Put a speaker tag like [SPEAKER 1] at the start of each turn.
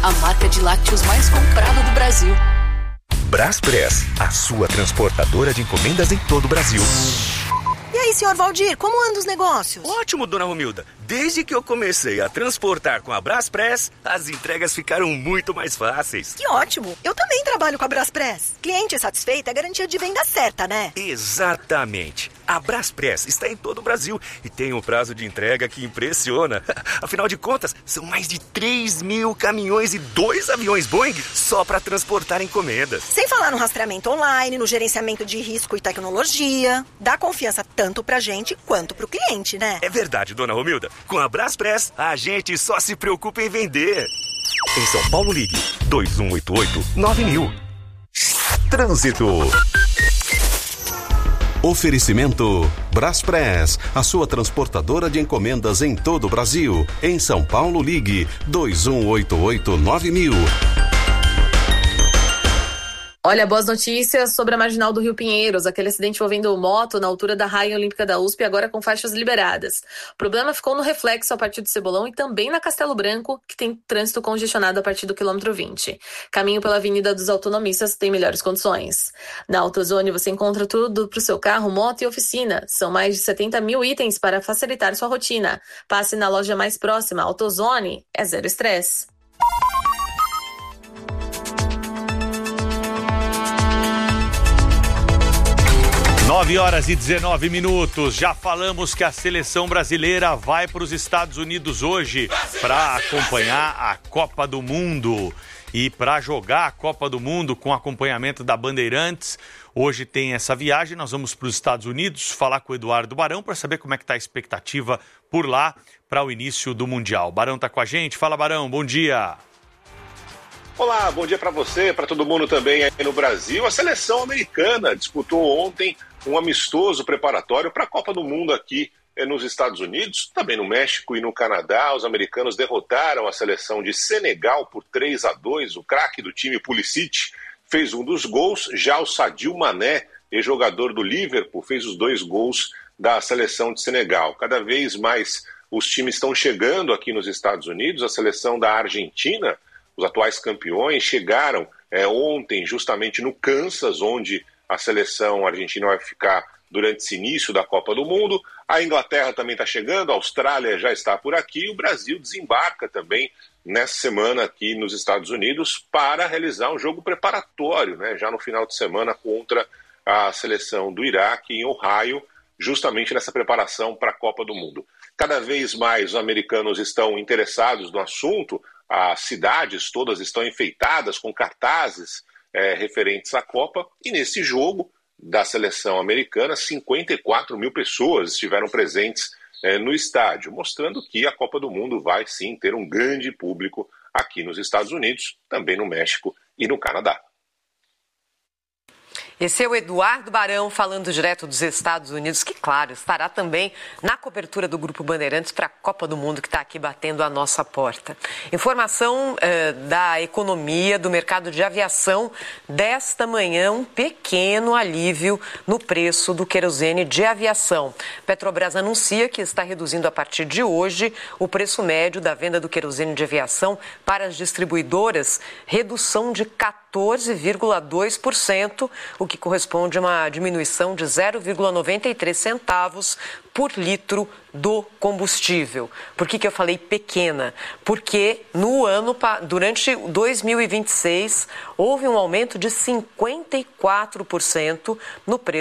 [SPEAKER 1] a marca de lácteos mais comprada do Brasil.
[SPEAKER 2] Braspress, a sua transportadora de encomendas em todo o Brasil.
[SPEAKER 3] E aí, senhor Valdir, como andam os negócios?
[SPEAKER 4] Ótimo, dona Romilda. Desde que eu comecei a transportar com a Braspress, as entregas ficaram muito mais fáceis.
[SPEAKER 3] Que ótimo! Eu também trabalho com a Braspress. Cliente satisfeito é garantia de venda certa, né?
[SPEAKER 4] Exatamente. A Braspress está em todo o Brasil e tem um prazo de entrega que impressiona. Afinal de contas, são mais de 3.000 caminhões e 2 aviões Boeing só para transportar encomendas.
[SPEAKER 3] Sem falar no rastreamento online, no gerenciamento de risco e tecnologia. Dá confiança tanto pra gente quanto pro cliente, né?
[SPEAKER 4] É verdade, dona Romilda. Com a Braspress, a gente só se preocupa em vender. Em São Paulo, ligue 2188-9000.
[SPEAKER 2] Trânsito. Oferecimento Braspress, a sua transportadora de encomendas em todo o Brasil. Em São Paulo, ligue 2188-9000.
[SPEAKER 5] Olha, boas notícias sobre a Marginal do Rio Pinheiros. Aquele acidente envolvendo moto na altura da Raia Olímpica da USP, agora com faixas liberadas. O problema ficou no Reflexo a partir do Cebolão e também na Castelo Branco, que tem trânsito congestionado a partir do quilômetro 20. Caminho pela Avenida dos Autonomistas tem melhores condições. Na AutoZone você encontra tudo para o seu carro, moto e oficina. São mais de 70 mil itens para facilitar sua rotina. Passe na loja mais próxima. AutoZone é zero estresse.
[SPEAKER 6] 9h19. Já falamos que a seleção brasileira vai para os Estados Unidos hoje para acompanhar a Copa do Mundo. E para jogar a Copa do Mundo com acompanhamento da Bandeirantes, hoje tem essa viagem. Nós vamos para os Estados Unidos falar com o Eduardo Barão para saber como é que está a expectativa por lá para o início do Mundial. Barão está com a gente. Fala, Barão, bom dia.
[SPEAKER 7] Olá, bom dia para você, para todo mundo também aí no Brasil. A seleção americana disputou ontem um amistoso preparatório para a Copa do Mundo aqui nos Estados Unidos, também no México e no Canadá. Os americanos derrotaram a seleção de Senegal por 3-2. O craque do time, Pulisic, fez um dos gols. Já o Sadio Mané, ex-jogador do Liverpool, fez os 2 gols da seleção de Senegal. Cada vez mais os times estão chegando aqui nos Estados Unidos. A seleção da Argentina, os atuais campeões, chegaram ontem justamente no Kansas, onde a seleção argentina vai ficar durante esse início da Copa do Mundo. A Inglaterra também está chegando, a Austrália já está por aqui, e o Brasil desembarca também nessa semana aqui nos Estados Unidos para realizar um jogo preparatório, né, já no final de semana contra a seleção do Iraque em Ohio, justamente nessa preparação para a Copa do Mundo. Cada vez mais os americanos estão interessados no assunto, as cidades todas estão enfeitadas com cartazes referentes à Copa, e nesse jogo da seleção americana, 54 mil pessoas estiveram presentes no estádio, mostrando que a Copa do Mundo vai sim ter um grande público aqui nos Estados Unidos, também no México e no Canadá.
[SPEAKER 8] Esse é o Eduardo Barão falando direto dos Estados Unidos, que, claro, estará também na cobertura do Grupo Bandeirantes para a Copa do Mundo, que está aqui batendo a nossa porta. Informação da economia, do mercado de aviação. Desta manhã, um pequeno alívio no preço do querosene de aviação. Petrobras anuncia que está reduzindo a partir de hoje o preço médio da venda do querosene de aviação para as distribuidoras, redução de 14,2%, o que corresponde a uma diminuição de 0,93 centavos por litro do combustível. Por que eu falei pequena? Porque durante 2026 houve um aumento de 54% no preço